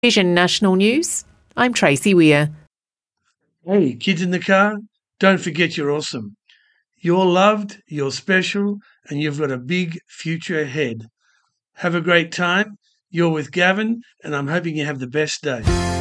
Vision National News, I'm Tracy Weir. Hey, kids in the car, don't forget you're awesome. You're loved, you're special, and you've got a big future ahead. Have a great time. You're with Gavin, and I'm hoping you have the best day.